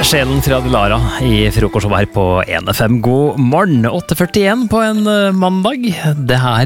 Sjelen fra Dilara i frokostshowet her på 1FM. God morgen, 8:41 på en mandag. Det her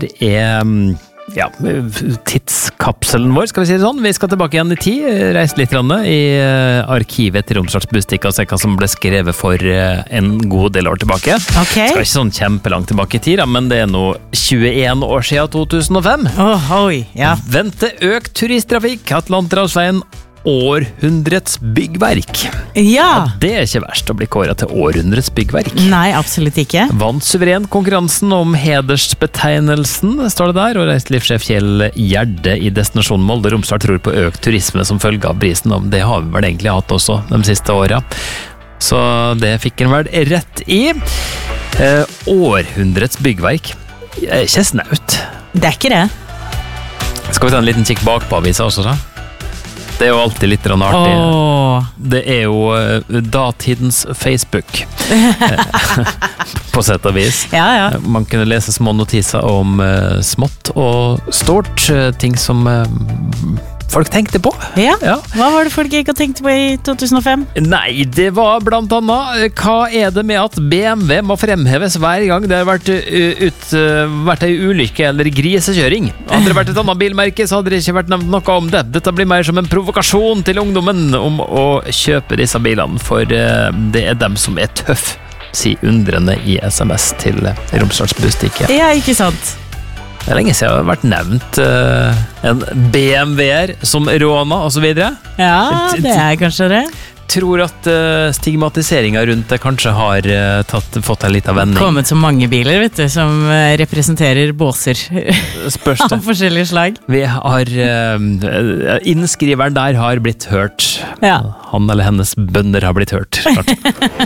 tidskapselen vår, skal vi si det sånn. Vi skal tilbake igjen i tid, reise litt i arkivet til Romsdals Budstikke og Sekka som ble skrevet for en god del år tilbake. Okay. Skal ikke sånn kjempelangt tilbake i tid, men det nå 21 år siden 2005. Oi, ja. Vente økt turisttrafikk, Atlanterhavsveien, århundrets byggverk. Ja. Det ikke verst å bli kåret til århundrets byggverk. Nei, absolutt ikke. Vant suveren konkurransen om hedersbetegnelsen, står det der, og reiselivssjef Kjell Gjerde i destinasjonen Molde Romsdal tror på økt turisme som følge av prisen, og det har vi vel egentlig hatt også de siste årene. Så det fikk en vel rett i. Århundrets byggverk. Ikke snaut. Det ikke det. Skal vi ta en liten kikk bak på avisa også, da? Det jo alltid litt artig. Det jo datidens Facebook. På sett og vis. Ja, ja. Man kunne lese små notiser om smått og stort, ting som folk tenkte på. Ja. Hva var det folk ikke tenkte på i 2005? Nei, det var blant annet hva det med at BMW må fremheves hver gang det har vært en ulykke eller grisekjøring. Hadde det vært et annet bilmerke, så hadde det ikke vært nevnt noe om det. Dette blir mer som en provokasjon til ungdommen om å kjøpe disse bilene, for det dem som tøff, sier undrende i SMS til Romsdals Budstikke. Ja, ikke sant? Det lenge siden det har vært nevnt en BMW-er som råna og så videre. Ja, det kanskje det. Tror at stigmatiseringen rundt det kanskje har fått en liten vending. Kommet så mange biler, vet du, som representerer båser av forskjellige slag. Vi har innskriveren der har blitt hørt. Ja. Han eller hennes bønder har blitt hørt, kanskje.